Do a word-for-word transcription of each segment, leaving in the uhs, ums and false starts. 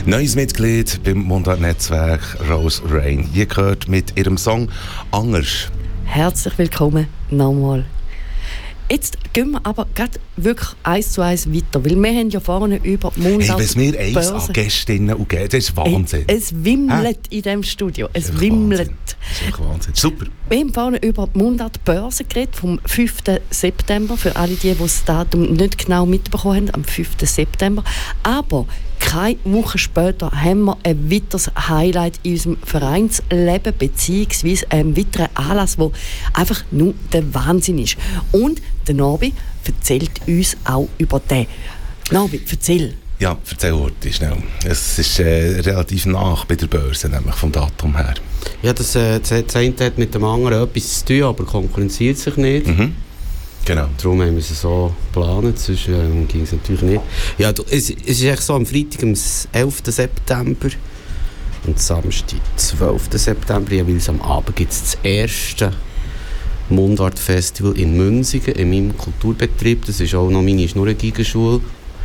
Neues Mitglied beim Mundart-Netzwerk, Rose Rain. Ihr gehört mit ihrem Song «Anders». Herzlich willkommen nochmal. Jetzt gehen wir aber gerade wirklich eins zu eins weiter, weil wir haben ja vorne über Mundart... Hey, was wir eins an Gästinnen und Gäste, das ist Wahnsinn. Hey, es wimmelt Hä? in diesem Studio, es das wimmelt. Wahnsinn. Das ist wirklich Wahnsinn, super. Wir haben vorne über die Mundart-Börse geredet, vom fünften September, für alle die, die das Datum nicht genau mitbekommen haben, am fünften September. Aber keine Woche später haben wir ein weiteres Highlight in unserem Vereinsleben, beziehungsweise einen weiteren Anlass, der einfach nur der Wahnsinn ist. Und der Nabi erzählt uns auch über den. Nabi, erzähl. Ja, erzähl heute schnell. Es ist äh, relativ nach bei der Börse, nämlich vom Datum her. Ja, das, äh, das eine hat mit dem anderen etwas zu tun, aber konkurrenziert sich nicht. Mhm. Genau. Darum haben wir es so geplant, sonst ähm, ging es natürlich nicht. Ja, du, es, es ist echt so, am Freitag, am elften September und Samstag, zwölften September, jeweils am Abend, gibt es das erste Mundart-Festival in Münzigen, in meinem Kulturbetrieb. Das ist auch noch meine Schnurrengigenschule.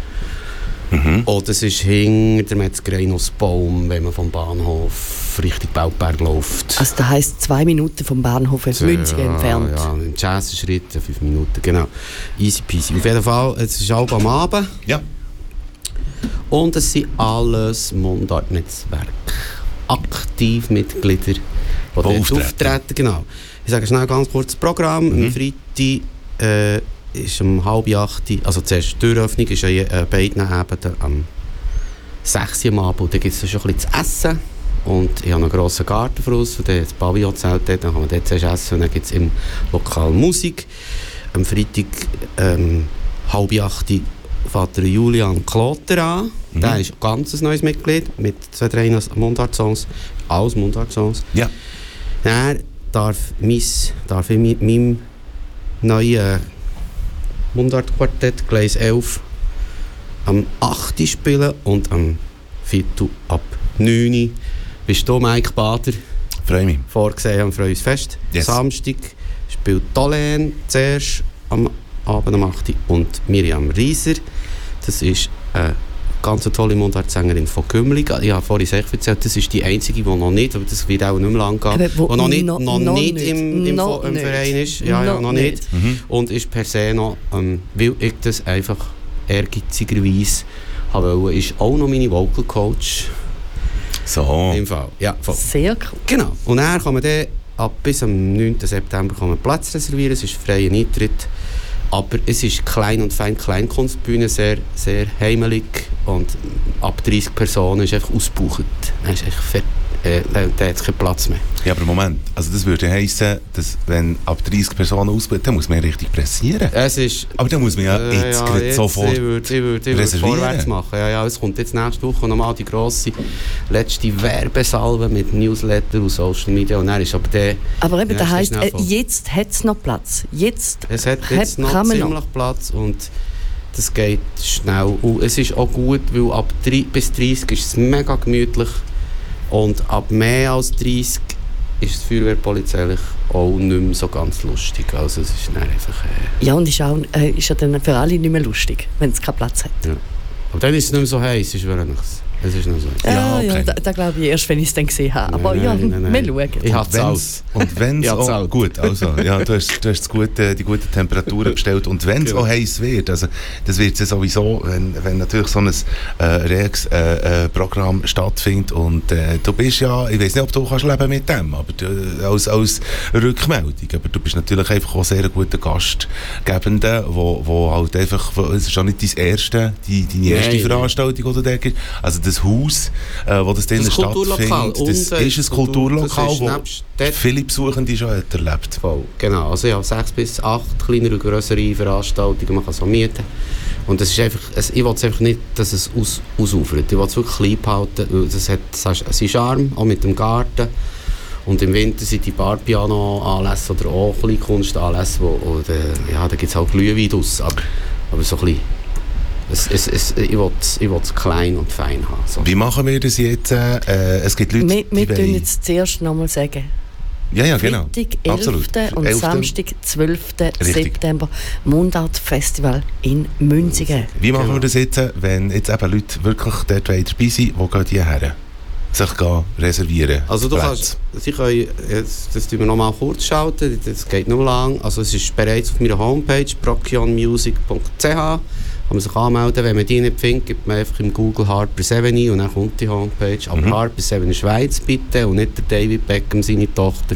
Mhm. Oder es ist hinter der Metzgerei Nussbaum, wenn man vom Bahnhof Richtung Beltberg läuft. Also das heisst zwei Minuten vom Bahnhof in Münzigen ja, entfernt? Ja, im Jazz-Schritt, fünf Minuten, genau. Easy peasy. Auf jeden Fall, es ist auch am Abend. Ja. Und es sind alles Mundart-Netzwerke. Aktiv Mitglieder, die dort auftreten. auftreten. Genau. Ich sage schnell ganz kurz das Programm. Mhm. Am Freitag äh, ist um halb acht, also zuerst die Türöffnung ist an äh, beiden Abenden am sechs Uhr am Abend. Dann gibt es schon ein bisschen zu essen. Und ich habe einen grossen Garten voraus, und das Pavillon-Zelt dort, dann kann man dort zuerst essen und dann gibt es im Lokal Musik. Am Freitag ähm, halb acht fährt der Julian Kloter an. Mhm. Der ist ein ganz neues Mitglied mit zwei, drei Mundart-Songs. Alles Mundart-Songs. Ja. Dann darf, mis, darf ich mit meinem neuen Mundart-Quartett Gleis elf am acht Uhr spielen und am Viertel ab neun Uhr bist du, Mike Bader. Freue mich. Vorgesehen am Freudsfest. Yes. Samstag spielt Tolen zuerst am Abend um acht Uhr und Miriam Rieser. Das ist eine ganz tolle Mundart-Sängerin von Gümlig. Ich habe vorhin selbst erzählt, das ist die einzige, die noch nicht, aber das wird auch nicht mehr lang gehen, die noch nicht, noch noch nicht, nicht im, im, noch im nicht. Verein ist. Ja, ja, noch nicht. nicht. Mhm. Und ist per se noch, ähm, weil ich das einfach ehrgeizigerweise wollte, ist auch noch meine Vocal Coach. So. Im Fall. Ja, voll. Sehr cool. Genau. Und dann kann man dann ab bis am neunten September kann man Platz reservieren. Es ist freier Eintritt. Aber es ist klein und fein, Kleinkunstbühne, sehr, sehr heimelig. Und ab dreißig Personen ist einfach ausgebucht. Dann ist einfach fertig. Äh, da hat es keinen Platz mehr. Ja, aber Moment, also das würde heissen, dass wenn ab dreißig Personen ausbilden, dann muss man ja richtig pressieren. Es ist, aber dann muss man ja äh, jetzt, ja, jetzt sofort ich würde, ich würde, ich würde vorwärts machen. Ja, ja, es kommt jetzt nächste Woche nochmal die grosse letzte Werbesalve mit Newsletter und Social Media. Und dann ist aber der, aber eben, das heisst, äh, jetzt hat es noch Platz. Jetzt es hat jetzt noch ziemlich noch. Platz und das geht schnell. Und es ist auch gut, weil ab drei bis dreißig ist es mega gemütlich. Und ab mehr als dreißig ist die Feuerwehr polizeilich auch nicht mehr so ganz lustig. Also es ist dann einfach... Äh ja, und ist, auch, äh, ist ja dann für alle nicht mehr lustig, wenn es keinen Platz hat. Ja. Aber dann ist es nicht mehr so heiß, ist wirklich es ist nicht so. Ja, ja, okay. da, da glaube ich erst, wenn ich es dann gesehen habe. Aber nein, ja, nein, nein, wir schauen. Ich habe es aus. Und wenn es auch... Gut, also, ja, du hast, du hast das gute, die gute Temperatur bestellt. Und wenn es ja. auch heiß wird, also das wird es sowieso, wenn, wenn natürlich so ein äh, reges äh, äh, Programm stattfindet und äh, du bist ja, ich weiß nicht, ob du kannst leben mit dem, aber du, als, als Rückmeldung, aber du bist natürlich einfach auch sehr ein guter Gastgebender, wo, wo halt einfach, es ist auch nicht dein erste, die, deine erste nee, Veranstaltung, die du da gibst. Also das Haus, äh, wo das drinnen stattfindet, das äh, ist ein Kulturlokal, wo viele Besuchende schon hat erlebt. Voll, genau. Also ich habe sechs bis acht kleinere und grössere Veranstaltungen, man kann so mieten. Und es ist einfach, es, ich will es einfach nicht, dass es aus, ausufert. Ich will es wirklich klein behalten, weil es hat seinen Charme, auch mit dem Garten. Und im Winter sind die Bar-Piano-Anlässe oder auch Kleinkunst-Anlässe, wo, oder, ja, da gibt es auch Glühwein draus, aber, aber so klein. Es, es, es, ich will es klein und fein haben. So. Wie machen wir das jetzt? Äh, es gibt Leute, wir, wir die tun jetzt zuerst noch mal sagen, Ja, ja, genau. Freitag, elften und elften Samstag, zwölften September, Mundart-Festival in Münzigen. Wie machen Genau. wir das jetzt, wenn jetzt eben Leute wirklich dort dabei sind, wo gehen die her? Sich gehen reservieren? Also du Plätze. kannst, Sie können, jetzt, das tun wir noch mal kurz schalten, das geht nur lang. Also es ist bereits auf meiner Homepage procyon-music punkt c h, kann man sich anmelden. Wenn man die nicht findet, gibt man einfach im Google Harper sieben ein und dann kommt die Homepage. Aber Mhm. Harper sieben Schweiz bitte und nicht der David Beckham, seine Tochter.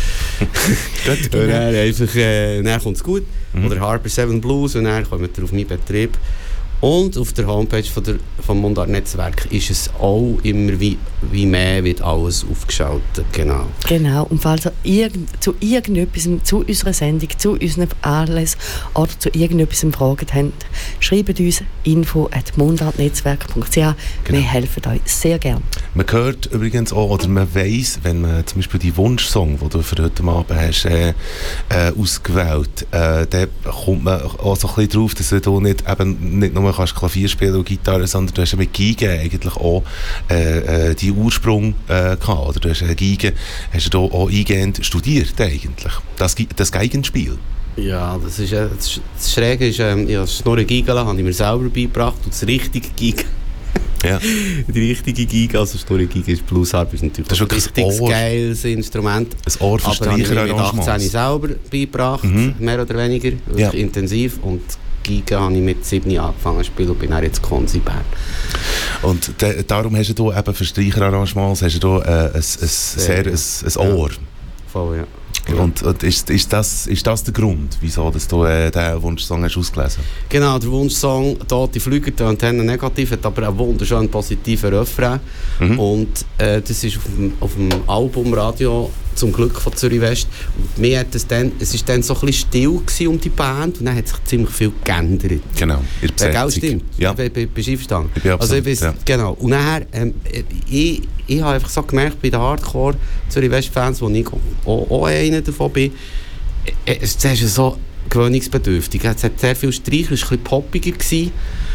Gut. Und dann, einfach, äh, dann kommt es gut. Mhm. Oder Harper sieben Blues und dann kommt ihr auf meinen Betrieb. Und auf der Homepage von der, vom Mundart-Netzwerk ist es auch immer wie, wie mehr wird alles aufgeschaltet. Genau. Genau, und falls ihr irgend, zu irgendetwas, zu unserer Sendung, zu unserem Anlass oder zu irgendetwas Fragen habt, schreibt uns info at mundartnetzwerk punkt c h. Genau. Wir helfen euch sehr gern. Man hört übrigens auch, oder man weiss, wenn man zum Beispiel die Wunschsong, den du für heute Abend hast, äh, äh, ausgewählt, äh, dann kommt man auch so ein bisschen drauf, dass du nicht, eben nicht nur kannst Klavier spielen und Gitarre, sondern du hast ja mit Geige eigentlich auch äh, äh, die Ursprung äh, gehabt, oder du hast eine Geige, hast du da auch eingehend studiert eigentlich, das, Ge- das Geigenspiel. Ja, das ist äh, das, das Schräge ist, ähm, ja, das Schnurren Geigele habe ich mir selber beigebracht und das richtige Geige, Ja. die richtige Geige, also Schnurren Geige ist Bluesharp, ist natürlich Das ist ein wirklich richtig ein Ohr. geiles Instrument. Ein Ohr für Aber habe ich mir mit Streicherarrangements. achtzehn selber beigebracht, Mhm. mehr oder weniger, wirklich Ja. intensiv. Und Geige habe ich mit sieben angefangen zu spielen und bin dann jetzt Konzi Bern. Und de, darum hast du da eben für Streicherarrangements hast du da äh, ein, ein, sehr, ein, ein Ohr. Voll, ja. Und, und ist, ist, das, ist das der Grund, wieso dass du äh, diesen Wunschsong hast ausgelesen? Genau, der Wunschsong «Tote Flüger», der Antenne negativ, hat aber einen wunderschönen positiven Refrain. Mhm. Und äh, das ist auf dem, auf dem Album «Radio» zum Glück von Zürich West. Und mir hat es dann, es ist dann so ein bisschen still gewesen um die Band und dann hat sich ziemlich viel geändert. Genau, in der Ja, gell, Besetzung. stimmt. Ja. Be- be- Bist du einverstanden? Ich bin Also ich absolut, weiss, ja. genau. Und nachher, ähm, ich, ich habe einfach so gemerkt, bei den Hardcore Zürich West Fans, wo ich auch, auch einer davon bin, äh, es ist so gewöhnungsbedürftig. Es hat sehr viel Streicher, es war ein bisschen poppiger gewesen.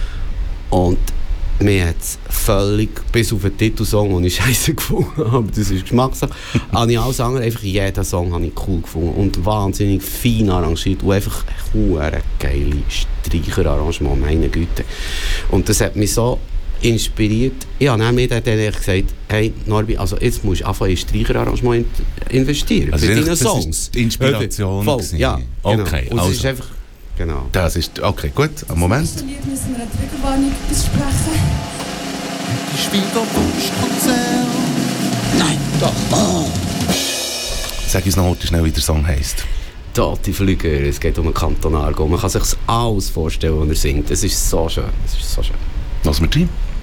Und mir hat es völlig, bis auf den Titelsong, den ich scheiße gefunden habe, aber das ist Geschmackssache, habe ich alles andere, einfach jeden Song habe ich cool gefunden und wahnsinnig fein arrangiert und einfach eine geile Streicherarrangement, meine Güte. Und das hat mich so inspiriert. Ich habe mir dann gesagt, hey Norbi, also jetzt musst du anfangen in Streicherarrangement investieren, Also bei deinen das Songs. ist die Inspiration Voll, gewesen. ja, genau. Okay, Und es also. ist einfach, genau. Das ist, okay, gut, einen Moment. Im Lied müssen wir eine Triggerwarnung besprechen. Ich spiele Wunschkonzert. Nein, doch. Oh. Sag uns noch heute schnell, wie der Song heisst. Tote Flüger, es geht um einen Kanton Aargau. Man kann sich alles vorstellen, was er singt. Es ist so schön, es ist so schön. Lass mal rein.